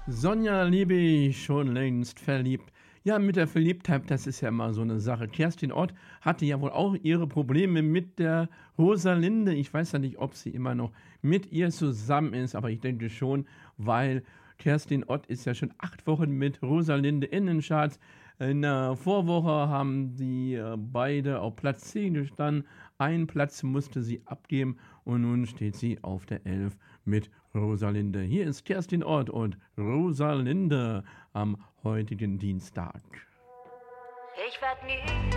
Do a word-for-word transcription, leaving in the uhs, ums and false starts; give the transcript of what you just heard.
Sonja liebe ich schon längst verliebt. Ja, mit der Verliebtheit, das ist ja immer so eine Sache. Kerstin Ott hatte ja wohl auch ihre Probleme mit der Rosalinde. Ich weiß ja nicht, ob sie immer noch mit ihr zusammen ist, aber ich denke schon, weil Kerstin Ott ist ja schon acht Wochen mit Rosalinde in den Charts. In der Vorwoche haben die äh, beide auf Platz zehn gestanden. Einen Platz musste sie abgeben und nun steht sie auf der elf mit Rosalinde. Hier ist Kerstin Ott und Rosalinde am heutigen Dienstag. Ich werd nie